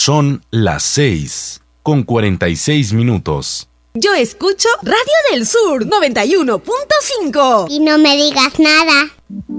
Son las 6:46. Yo escucho Radio del Sur 91.5. Y no me digas nada.